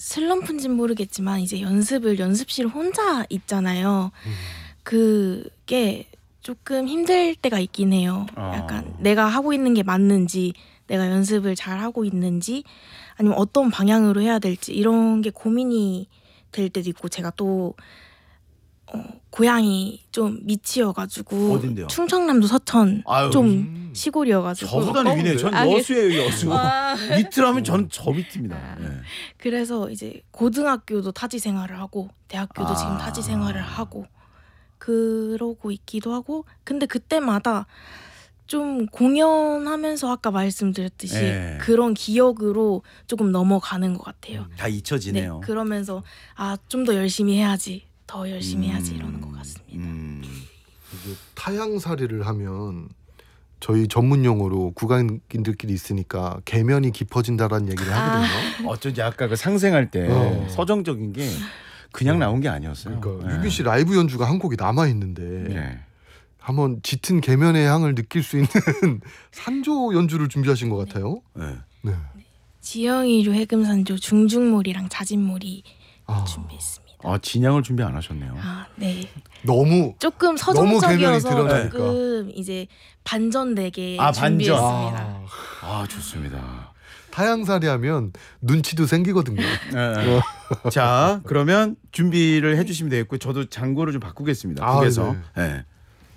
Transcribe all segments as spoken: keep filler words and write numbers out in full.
슬럼프인지는 모르겠지만 이제 연습을 연습실 혼자 있잖아요. 음. 그게 조금 힘들 때가 있긴 해요. 약간 아. 내가 하고 있는 게 맞는지, 내가 연습을 잘 하고 있는지, 아니면 어떤 방향으로 해야 될지 이런 게 고민이 될 때도 있고, 제가 또 어, 고향이 좀 밑이어가지고 어딘데요? 충청남도 서천 아유, 좀 음. 시골이어가지고 저보다는 위네요. 전 아, 여수예요, 여수. 아. 밑이라면 전 저 밑입니다. 아. 네. 그래서 이제 고등학교도 타지 생활을 하고 대학교도 아. 지금 타지 생활을 하고 그러고 있기도 하고, 근데 그때마다 좀 공연하면서 아까 말씀드렸듯이 네. 그런 기억으로 조금 넘어가는 것 같아요. 다 잊혀지네요. 네, 그러면서 아, 좀 더 열심히 해야지, 더 열심히 음, 해야지 이러는 것 같습니다. 음. 타향살이를 하면 저희 전문 용어로 국악인들끼리 있으니까 계면이 깊어진다라는 얘기를 하거든요. 아. 어쩐지 아까 그 상생할 때 어. 서정적인 게 그냥 나온 게 아니었어요. 그러니까 네. 유빈 씨 라이브 연주가 한 곡이 남아 있는데 네. 한번 짙은 계면의 향을 느낄 수 있는 산조 연주를 준비하신 것 같아요. 네. 네. 네. 지영이류 해금산조 중중몰이랑 자진몰이 아. 준비했습니다. 아, 진양을 준비 안 하셨네요. 아, 네. 너무 조금 서정적이어서 너무 조금 이제 반전되게 아, 준비했습니다. 반전. 아, 아 좋습니다. 타향살이 하면 눈치도 생기거든요. 네. 자, 그러면 준비를 해주시면 되겠고, 저도 장구를 좀 바꾸겠습니다. 북에서. 아, 네. 네.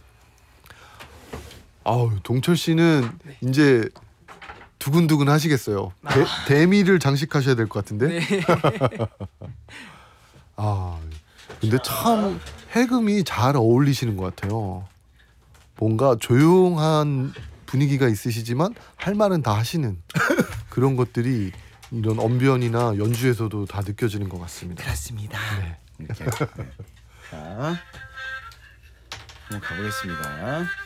아우, 동철 씨는 네. 이제 두근두근 하시겠어요. 아. 대, 대미를 장식하셔야 될 것 같은데. 네. 아, 근데 참 해금이 잘 어울리시는 것 같아요. 뭔가 조용한 분위기가 있으시지만 할 말은 다 하시는 그런 것들이 이런 언변이나 연주에서도 다 느껴지는 것 같습니다. 그렇습니다. 네. 이렇게. 네. 자, 한번 가보겠습니다.